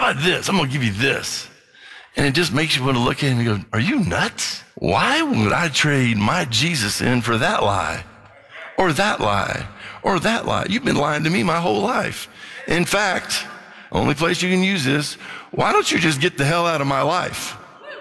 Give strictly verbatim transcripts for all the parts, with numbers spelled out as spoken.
about this? I'm going to give you this. And it just makes you want to look at him and go, are you nuts? Why would I trade my Jesus in for that lie or that lie or that lie? You've been lying to me my whole life. In fact, only place you can use this, why don't you just get the hell out of my life?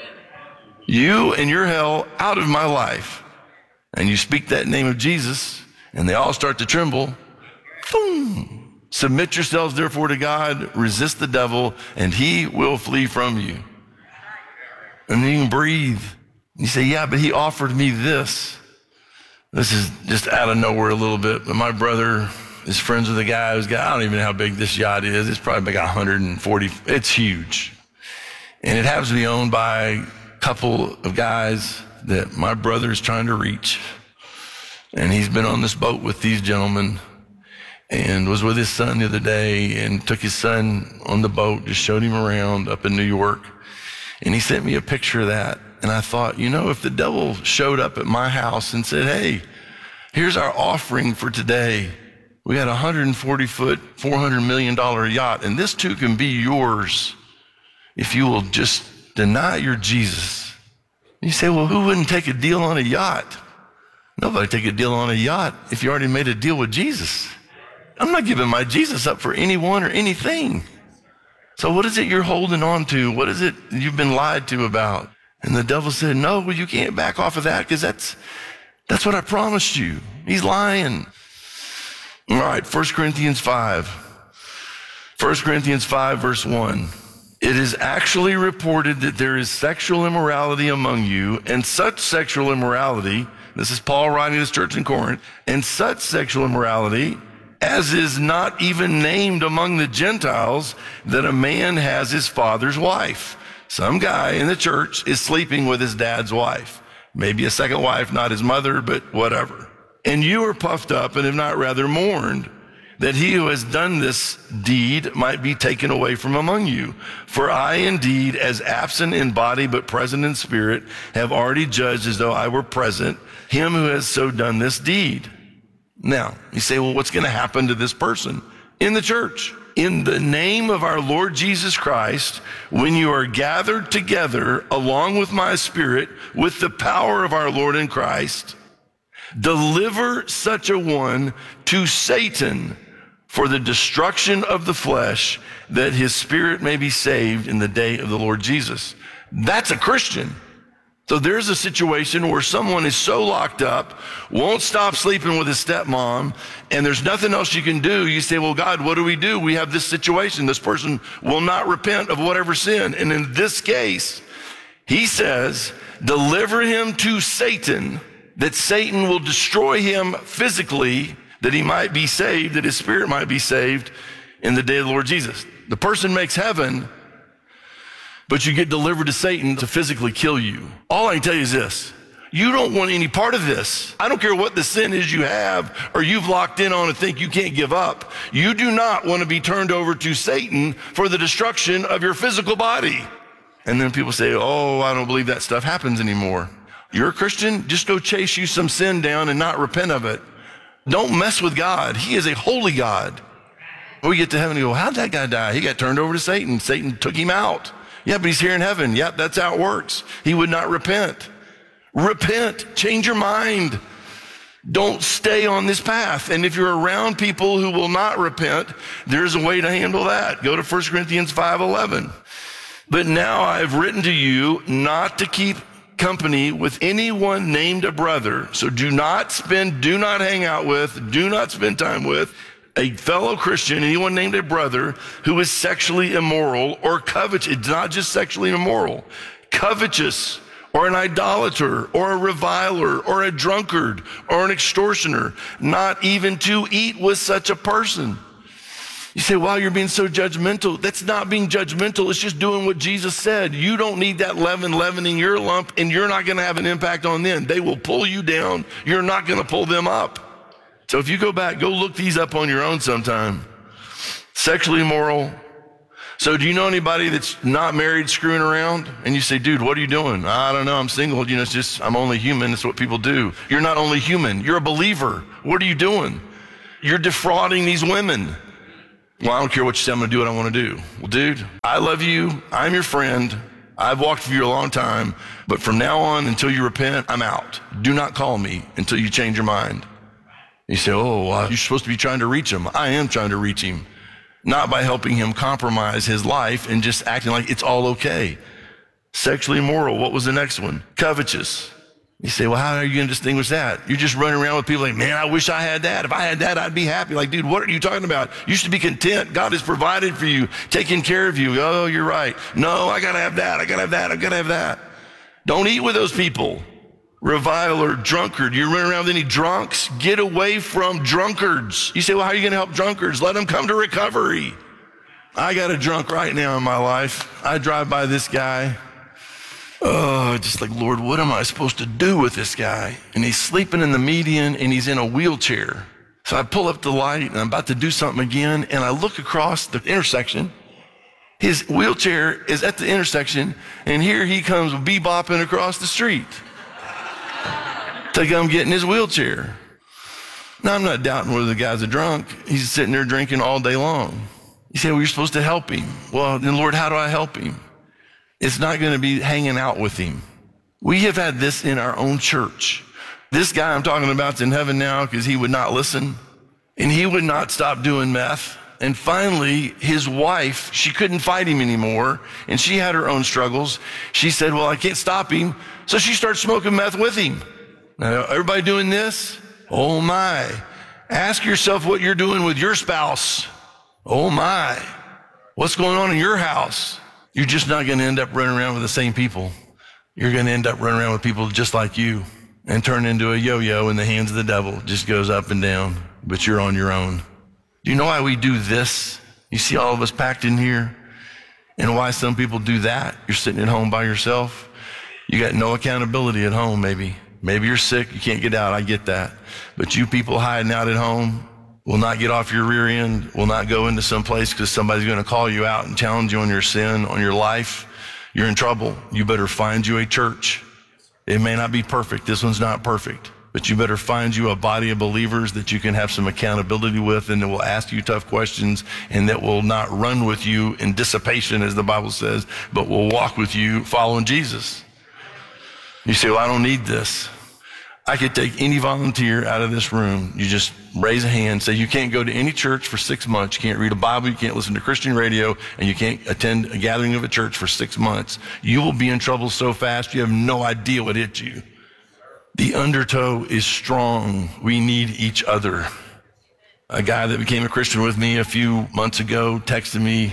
You and your hell out of my life. And you speak that name of Jesus, and they all start to tremble. Boom. Submit yourselves therefore to God, resist the devil, and he will flee from you. And then you can breathe. You say, yeah, but he offered me this. This is just out of nowhere a little bit, but my brother is friends with a guy who's got, I don't even know how big this yacht is. It's probably like one hundred forty. It's huge. And it happens to be owned by a couple of guys that my brother is trying to reach. And he's been on this boat with these gentlemen and was with his son the other day and took his son on the boat, just showed him around up in New York. And he sent me a picture of that. And I thought, you know, if the devil showed up at my house and said, hey, here's our offering for today. We got a one hundred forty foot, four hundred million dollars yacht, and this too can be yours if you will just deny your Jesus. You say, well, who wouldn't take a deal on a yacht? Nobody take a deal on a yacht if you already made a deal with Jesus. I'm not giving my Jesus up for anyone or anything. So what is it you're holding on to? What is it you've been lied to about? And the devil said, no, well, you can't back off of that because that's, that's what I promised you. He's lying. All right, First Corinthians five. First Corinthians five, verse one. It is actually reported that there is sexual immorality among you, and such sexual immorality, this is Paul writing to this church in Corinth, and such sexual immorality as is not even named among the Gentiles, that a man has his father's wife. Some guy in the church is sleeping with his dad's wife. Maybe a second wife, not his mother, but whatever. And you are puffed up and have not rather mourned that he who has done this deed might be taken away from among you. For I indeed, as absent in body but present in spirit, have already judged as though I were present him who has so done this deed. Now, you say, well, what's going to happen to this person in the church? In the name of our Lord Jesus Christ, when you are gathered together along with my spirit, with the power of our Lord in Christ, deliver such a one to Satan for the destruction of the flesh, that his spirit may be saved in the day of the Lord Jesus. That's a Christian. So there's a situation where someone is so locked up, won't stop sleeping with his stepmom, and there's nothing else you can do. You say, well, God, what do we do? We have this situation. This person will not repent of whatever sin. And in this case, he says, deliver him to Satan, that Satan will destroy him physically, that he might be saved, that his spirit might be saved in the day of the Lord Jesus. The person makes heaven, but you get delivered to Satan to physically kill you. All I can tell you is this. You don't want any part of this. I don't care what the sin is you have or you've locked in on and think you can't give up. You do not want to be turned over to Satan for the destruction of your physical body. And then people say, oh, I don't believe that stuff happens anymore. You're a Christian, just go chase you some sin down and not repent of it. Don't mess with God. He is a holy God. We get to heaven and go, how'd that guy die? He got turned over to Satan. Satan took him out. Yeah, but he's here in heaven. Yep, that's how it works. He would not repent. Repent. Change your mind. Don't stay on this path. And if you're around people who will not repent, there's a way to handle that. Go to First Corinthians five eleven. But now I've written to you not to keep company with anyone named a brother. So do not spend, do not hang out with, do not spend time with a fellow Christian, anyone named a brother, who is sexually immoral or covetous. It's not just sexually immoral, covetous, or an idolater, or a reviler, or a drunkard, or an extortioner, not even to eat with such a person. You say, wow, you're being so judgmental. That's not being judgmental. It's just doing what Jesus said. You don't need that leaven leavening your lump, and you're not going to have an impact on them. They will pull you down. You're not going to pull them up. So if you go back, go look these up on your own sometime. Sexually immoral. So do you know anybody that's not married screwing around? And you say, dude, what are you doing? I don't know, I'm single. You know, it's just, I'm only human. It's what people do. You're not only human. You're a believer. What are you doing? You're defrauding these women. Well, I don't care what you say, I'm going to do what I want to do. Well, dude, I love you. I'm your friend. I've walked with you a long time, but from now on until you repent, I'm out. Do not call me until you change your mind. You say, oh, well, you're supposed to be trying to reach him. I am trying to reach him, not by helping him compromise his life and just acting like it's all okay. Sexually immoral, what was the next one? Covetous. You say, well, how are you going to distinguish that? You're just running around with people like, man, I wish I had that. If I had that, I'd be happy. Like, dude, what are you talking about? You should be content. God has provided for you, taking care of you. Oh, you're right. No, I got to have that. I got to have that. I got to have that. Don't eat with those people. Reviler, drunkard. You run around with any drunks? Get away from drunkards. You say, well, how are you going to help drunkards? Let them come to recovery. I got a drunk right now in my life. I drive by this guy. Oh, just like, Lord, what am I supposed to do with this guy? And he's sleeping in the median and he's in a wheelchair. So I pull up the light and I'm about to do something again. And I look across the intersection. His wheelchair is at the intersection. And here he comes bebopping across the street to come get in his wheelchair. Now, I'm not doubting whether the guy's a drunk. He's sitting there drinking all day long. You say, well, you're supposed to help him. Well, then, Lord, how do I help him? It's not going to be hanging out with him. We have had this in our own church. This guy I'm talking about is in heaven now because he would not listen and he would not stop doing meth. And finally, his wife, she couldn't fight him anymore and she had her own struggles. She said, well, I can't stop him. So she starts smoking meth with him. Now, everybody doing this? Oh my. Ask yourself what you're doing with your spouse. Oh my. What's going on in your house? You're just not going to end up running around with the same people. You're going to end up running around with people just like you and turn into a yo-yo in the hands of the devil. It just goes up and down, but you're on your own. Do you know why we do this? You see all of us packed in here and why some people do that? You're sitting at home by yourself. You got no accountability at home, maybe. Maybe you're sick. You can't get out. I get that. But you people hiding out at home will not get off your rear end, will not go into some place because somebody's going to call you out and challenge you on your sin, on your life. You're in trouble. You better find you a church. It may not be perfect. This one's not perfect. But you better find you a body of believers that you can have some accountability with and that will ask you tough questions and that will not run with you in dissipation, as the Bible says, but will walk with you following Jesus. You say, well, I don't need this. I could take any volunteer out of this room. You just raise a hand, say you can't go to any church for six months. You can't read a Bible. You can't listen to Christian radio, and you can't attend a gathering of a church for six months. You will be in trouble so fast you have no idea what hit you. The undertow is strong. We need each other. A guy that became a Christian with me a few months ago texted me,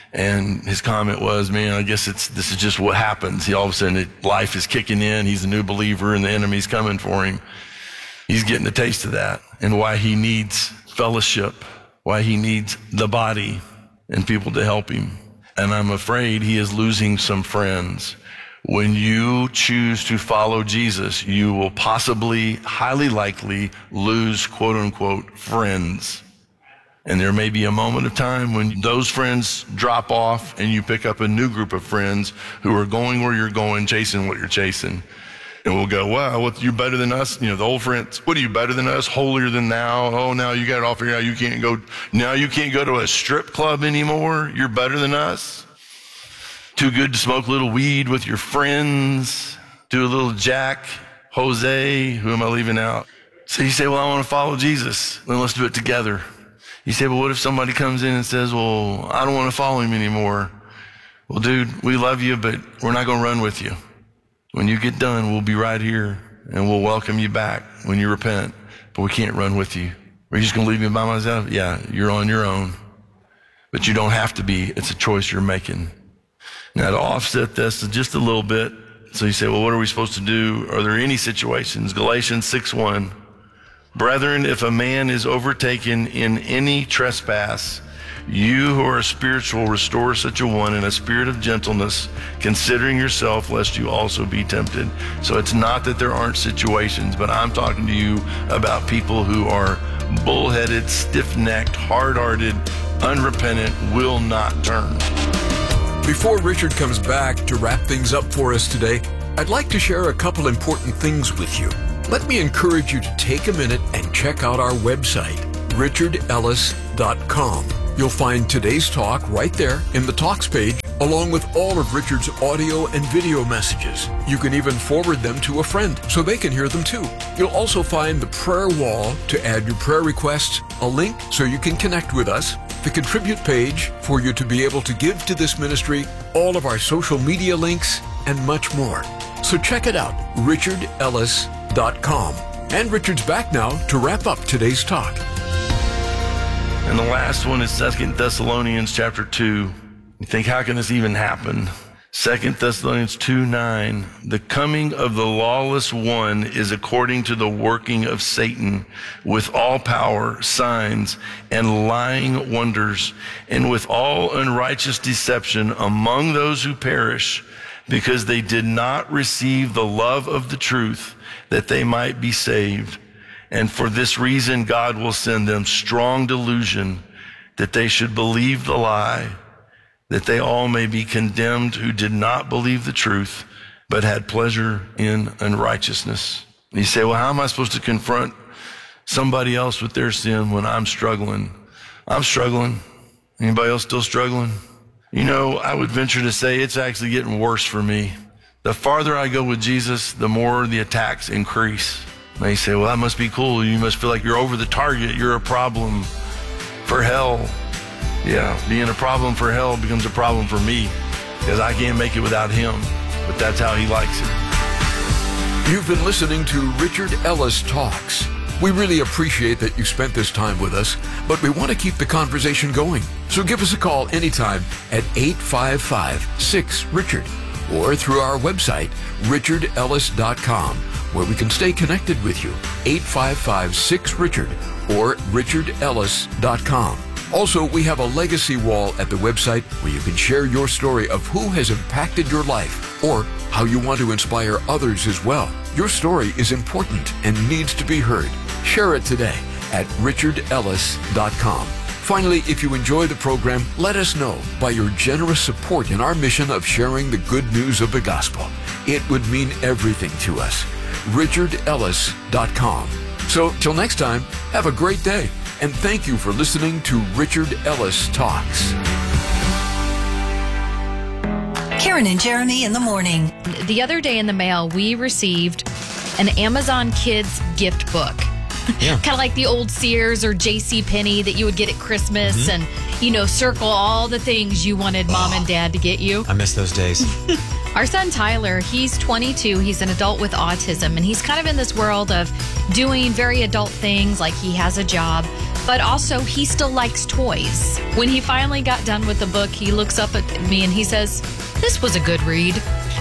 and his comment was, man, I guess it's this is just what happens. He all of a sudden, it, life is kicking in. He's a new believer, and the enemy's coming for him. He's getting a taste of that and why he needs fellowship, why he needs the body and people to help him. And I'm afraid he is losing some friends. When you choose to follow Jesus, you will possibly, highly likely, lose, quote unquote, friends. And there may be a moment of time when those friends drop off and you pick up a new group of friends who are going where you're going, chasing what you're chasing. And we'll go, wow, what, you better than us? You know, the old friends, what are you better than us? Holier than thou? Oh, now you got it all figured out. You can't go, now you can't go to a strip club anymore. You're better than us. Too good to smoke a little weed with your friends. Do a little Jack, Jose, who am I leaving out? So you say, well, I want to follow Jesus. Then let's do it together. You say, well, what if somebody comes in and says, well, I don't want to follow him anymore? Well, dude, we love you, but we're not going to run with you. When you get done, we'll be right here and we'll welcome you back when you repent, but we can't run with you. Are you just going to leave me by myself? Yeah, you're on your own, but you don't have to be. It's a choice you're making. Now, to offset this just a little bit, so you say, well, what are we supposed to do? Are there any situations? Galatians six one, brethren, if a man is overtaken in any trespass, you who are spiritual, restore such a one in a spirit of gentleness, considering yourself, lest you also be tempted. So it's not that there aren't situations, but I'm talking to you about people who are bullheaded, stiff-necked, hard-hearted, unrepentant, will not turn. Before Richard comes back to wrap things up for us today, I'd like to share a couple important things with you. Let me encourage you to take a minute and check out our website, richard ellis dot com. You'll find today's talk right there in the Talks page, along with all of Richard's audio and video messages. You can even forward them to a friend so they can hear them too. You'll also find the prayer wall to add your prayer requests, a link so you can connect with us, the contribute page for you to be able to give to this ministry, all of our social media links, and much more. So check it out, richard ellis dot com. And Richard's back now to wrap up today's talk. And the last one is Second Thessalonians chapter two. You think, how can this even happen? Second Thessalonians two nine. The coming of the lawless one is according to the working of Satan, with all power, signs, and lying wonders, and with all unrighteous deception among those who perish, because they did not receive the love of the truth, that they might be saved. And for this reason, God will send them strong delusion, that they should believe the lie, that they all may be condemned who did not believe the truth, but had pleasure in unrighteousness. And you say, well, how am I supposed to confront somebody else with their sin when I'm struggling? I'm struggling. Anybody else still struggling? You know, I would venture to say it's actually getting worse for me. The farther I go with Jesus, the more the attacks increase. And they say, well, that must be cool. You must feel like you're over the target. You're a problem for hell. Yeah, being a problem for hell becomes a problem for me because I can't make it without him. But that's how he likes it. You've been listening to Richard Ellis Talks. We really appreciate that you spent this time with us, but we want to keep the conversation going. So give us a call anytime at eight five five, six, Richard or through our website, richard ellis dot com, where we can stay connected with you, eight five five, six, Richard or richard ellis dot com. Also, we have a legacy wall at the website where you can share your story of who has impacted your life or how you want to inspire others as well. Your story is important and needs to be heard. Share it today at richard ellis dot com. Finally, if you enjoy the program, let us know by your generous support in our mission of sharing the good news of the gospel. It would mean everything to us. richard ellis dot com. So, till next time, have a great day, and thank you for listening to Richard Ellis Talks. Karen and Jeremy in the morning. The other day in the mail, we received an Amazon Kids gift book. Yeah. Kind of like the old Sears or J C Penney that you would get at Christmas, mm-hmm. and, you know, circle all the things you wanted mom oh, and dad to get you. I miss those days. Our son Tyler, he's twenty-two. He's an adult with autism, and he's kind of in this world of doing very adult things, like he has a job, but also he still likes toys. When he finally got done with the book, he looks up at me and he says, "This was a good read."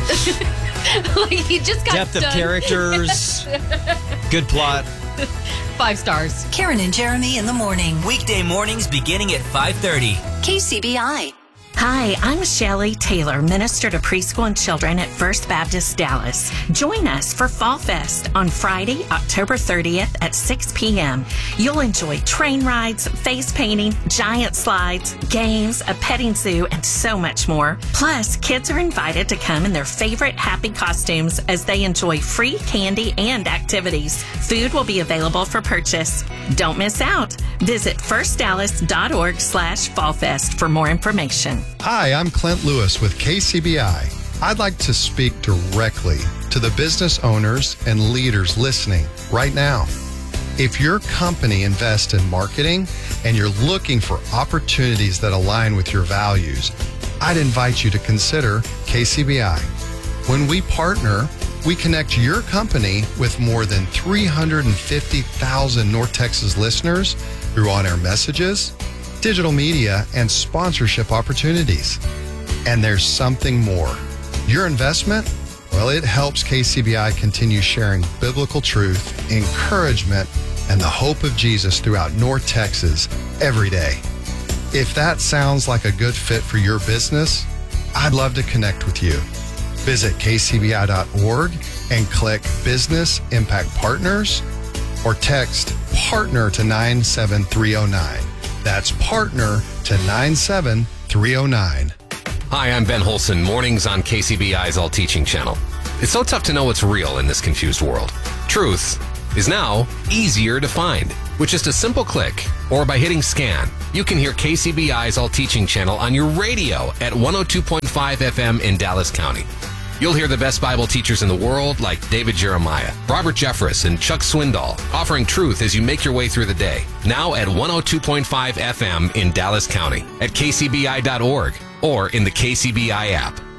Like he just got depth done. of characters, good plot. Five stars. Karen and Jeremy in the morning. Weekday mornings beginning at five thirty. K C B I. Hi, I'm Shelley Taylor, Minister to Preschool and Children at First Baptist Dallas. Join us for Fall Fest on Friday, October thirtieth at six p.m. You'll enjoy train rides, face painting, giant slides, games, a petting zoo, and so much more. Plus, kids are invited to come in their favorite happy costumes as they enjoy free candy and activities. Food will be available for purchase. Don't miss out. Visit firstdallas.org slash fallfest for more information. Hi, I'm Clint Lewis with K C B I. I'd like to speak directly to the business owners and leaders listening right now. If your company invests in marketing and you're looking for opportunities that align with your values, I'd invite you to consider K C B I. When we partner, we connect your company with more than three hundred fifty thousand North Texas listeners through on-air messages, digital media, and sponsorship opportunities. And there's something more. Your investment, well, it helps K C B I continue sharing biblical truth, encouragement, and the hope of Jesus throughout North Texas every day. If that sounds like a good fit for your business, I'd love to connect with you. Visit k c b i dot org and click Business Impact Partners or text PARTNER to nine seven three oh nine. That's PARTNER to nine seven three oh nine. Hi, I'm Ben Holson, mornings on K C B I's All Teaching channel. It's so tough to know what's real in this confused world. Truth is now easier to find. With just a simple click or by hitting scan, you can hear K C B I's All Teaching channel on your radio at one oh two point five F M in Dallas County. You'll hear the best Bible teachers in the world like David Jeremiah, Robert Jeffress, and Chuck Swindoll offering truth as you make your way through the day. Now at one oh two point five F M in Dallas County, at K C B I dot org, or in the K C B I app.